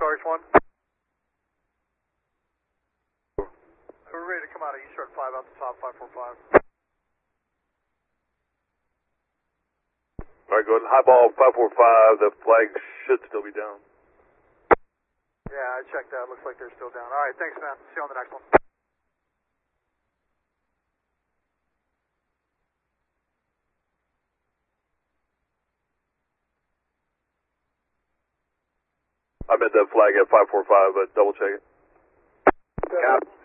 RH1. We're ready to come out of East Road 5 out the top, 545. Alright, go ahead and highball 545, the flag should still be down. Yeah, I checked that, looks like they're still down. Alright, thanks man, see you on the next one. I meant that flag at 545, but double check it. Cap.